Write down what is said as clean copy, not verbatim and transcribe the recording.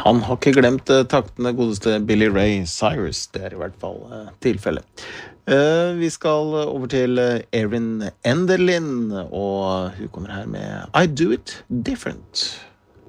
Han har ikke glemt taktene godeste Billy Ray Cyrus. Det I hvert fall tilfellet. Vi skal over til Erin Enderlin, og hun kommer her med I Do It Different.